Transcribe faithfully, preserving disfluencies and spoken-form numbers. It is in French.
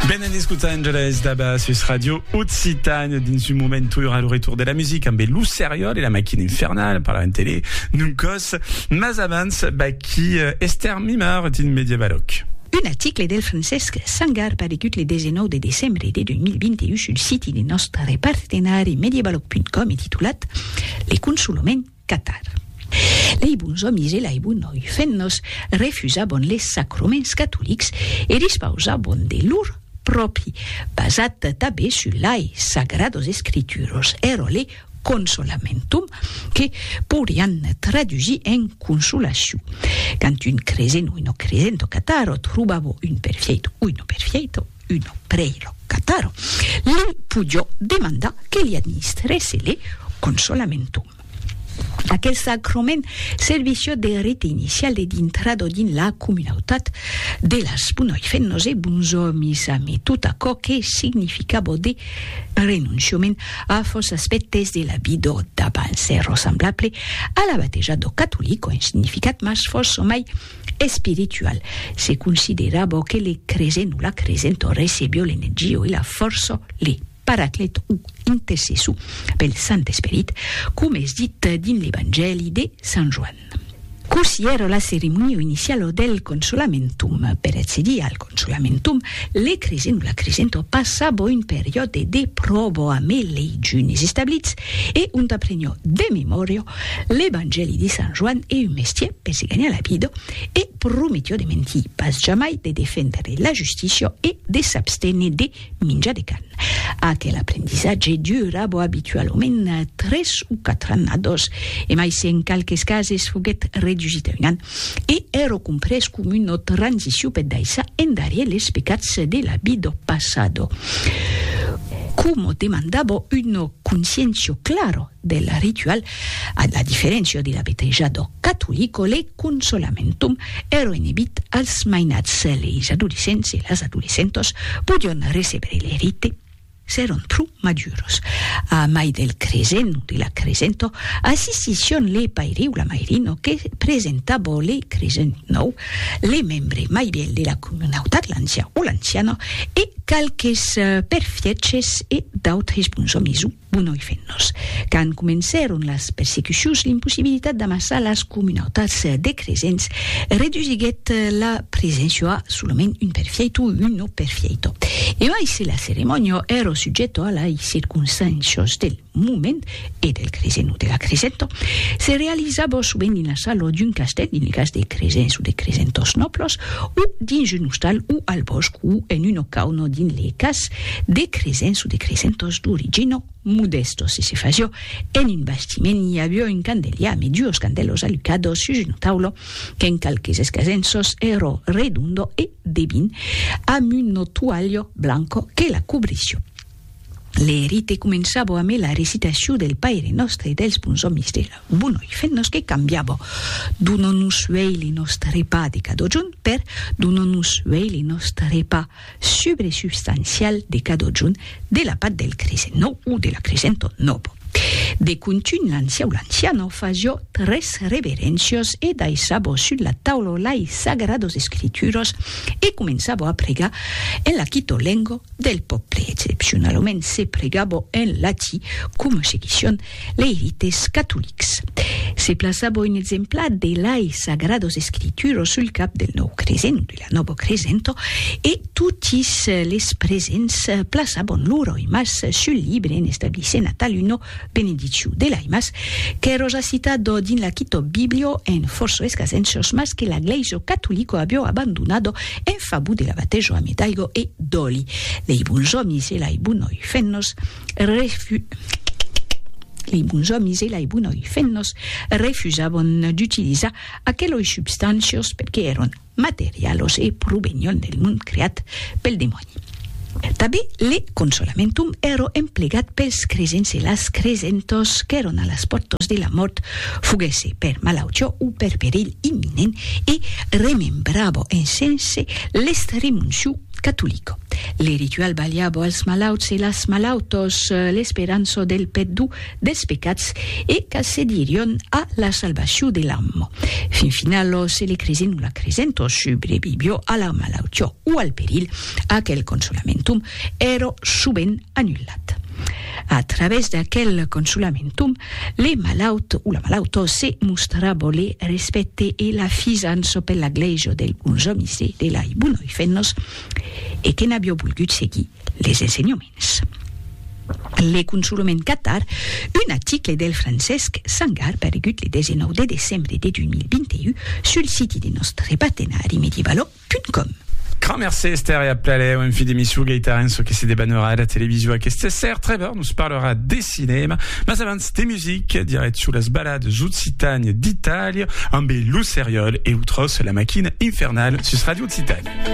Ben escuta Angeles d'Abba sus Radio Occitane dins un momentur al retour de la musique amb Lou Seriol et la machine infernale par la télé Nuncos mas abans ba qui Esther Mimar din Medievaloc. Un article del Francesc Sangar paregut le desenou de desembre de deux mille vingt et un sul siti de nostre partenari medievaloc punt com intitulat Le consulament Qatar. Les bons homes et les bonnes femmes refusaven les sacraments catòlics et disposaven de lor propi, basat també sur les sagrados escrituros, ero le consolamentum, que podrien traduire en consolació. Quand un crescent o un crescento cataro trobava un perfeito o un perfeito, un prelo cataro, li podia demandar que li administresse le consolamentum. Aquel sacrament servicio de rite inicial de dintrado din la comunitat de las bunoi femmes e bons homes amb tot aquò que significava de renunciament a fos aspectes de la vida d'abans, ero semblable a la batejado catòlic en significat mas fos o mai espiritual. Se considerava que le crescent o la crescento recebio l'energia e la força, le paraclet ou intercessor pel Sant Esperit, com és dit din l'Evangeli de Sant Joan. Così era la ceremonia iniziale del consolamentum. Per accedere al consolamentum, le crescent o la crescento passava un periode de prova amb les giunis establits e un aprenyo de memoria l'Evangeli di San Joan e un mestier per si guanyar la vida e prometio de mentir pas jamais de defendere la justícia e de s'abstenir de menjar de carn. Aquel apprendissatge durava habitualment tres o quatre annados e mai se en qualques cases foguet reduït un an e ero comprès com una transició per deixar endarrere les pecats de la vida passada. Como demandava una consciència clara del ritual, a la diferència de la batejado catòlico, le consolamentum ero inhibit als mainats. Les adolescents e les adolescentes podien recebre le rite seron prou maduros. A mai del crescent o de la crescento, assistission le pairi o la mairino que presentava le crescent nou, le membre mai vell de la comunitat, l'ancià o l'anciano, e calques perfieces e d'autres bons homes o bonoi femmes. Quan començaron les persecucions, l'impossibilitat d'amassar les comunitats de crescents reduïguet la presència a solament un perfeito o un no perfeito. E mai se la ceremonia era sujgetto a las circunstancias del moment e del crescent o de la crescento, se realizzava sovint in la sala d'un castell, in el cas de crescents o de crescentos nobles, o dins un hostal o al bosc o en una cauna din le cas de crescents o de crescentos d'origine modestos. Se se faccio en un bastiment hi havia un candelià amb dos candelos allucados sus una taula que en calques escasensos era redondo e de vin amb un toallo blanco que la cobrició. Le rite començava amb la recitació del Pare Nostre i dels bons homes de la bonoi femmes que canviava «Dona-nos el nostre pa de cada giorn» per «Dona-nos el nostre pa subsubstancial de cada giorn» de la part del crescent nou o de la crescento nova. De continu l'ancià o l'anciano faccio tres reverències e deixava sur la taula les sagrados escrituros e començava a pregar en la quito lengua del poble. Excepcionalment se pregava en latí, com seguission les rites catòlics. Se plaçava un exemplar de les sagrados escrituros sul cap del nou crescent o de la nova crescento e tutis les presents plaçaven loro imas sul llibre en establissent a tal una benedició de la imas que era citado din la quito biblio en força escasensos mas que la Iglesia catòlica havia abandonado en favor de la batejo amb aigua e d'oli. Les bons homes e les bonoi femmes refu... Les bons homes e les bonoi femmes refusaven d'utilitzar aquelles substàncies perquè eren materials e provenien del món creat pel dimoni. També le consolamentum era emplegat pels crescents i les crescentos que eren a les portes de la mort, foguesse per malaltia o per perill imminent, i remembrava en sense l'extremunció cattolico. Le ritual baliabo als malauts e las malautos l'esperanzo del perdu des pecats e ca se dirion a la salvació de l'ammo. Fin finalo, se le cresen o la cresento sobrevivio a la malautio o al perill, aquel consolamentum ero suben annullat. A través d'aquel consolamentum, le malaut o la malauto se mostrà voler respecte e la fisanzo per la glejo del bons homes e de la bunoi fennos e que n'avió volgut seguir les ensenyaments. Le consolament Qatar, un article del Francesc Sangar paregut le diecinou de desembre de deux mille vingt et un sur le site de nostre partenari medievalo punt com. Grand merci Esther et à Plalet, un fil d'émission Gaëtaren, ce qui s'est débanera à la télévision à Kestesser. Trevor nous parlera des cinémas, mais avant des musiques, direct sur les balades Zuzzitagne d'Italie, un bel loup sérieux et outros la machine infernale sur Radio Occitanie.